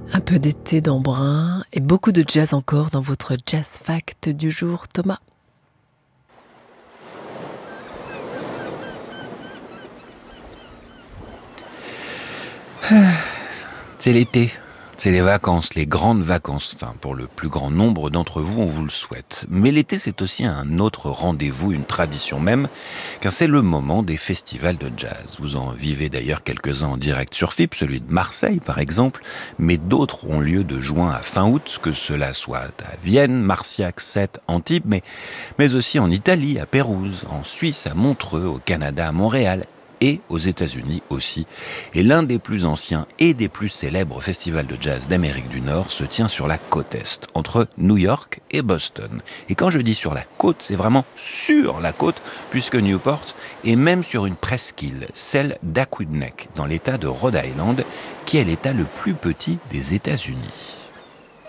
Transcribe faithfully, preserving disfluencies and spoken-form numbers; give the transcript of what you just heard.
Un peu d'été d'embrun et beaucoup de jazz encore dans votre Jazz Fact du jour, Thomas. C'est l'été, c'est les vacances, les grandes vacances. Enfin, pour le plus grand nombre d'entre vous, on vous le souhaite. Mais l'été, c'est aussi un autre rendez-vous, une tradition même, car c'est le moment des festivals de jazz. Vous en vivez d'ailleurs quelques-uns en direct sur F I P, celui de Marseille par exemple, mais d'autres ont lieu de juin à fin août, que cela soit à Vienne, Marciac, Sète, Antibes, mais, mais aussi en Italie, à Pérouse, en Suisse, à Montreux, au Canada, à Montréal, et aux États-Unis aussi. Et l'un des plus anciens et des plus célèbres festivals de jazz d'Amérique du Nord se tient sur la côte Est, entre New York et Boston. Et quand je dis sur la côte, c'est vraiment sur la côte, puisque Newport est même sur une presqu'île, celle d'Aquidneck, dans l'État de Rhode Island, qui est l'État le plus petit des États-Unis.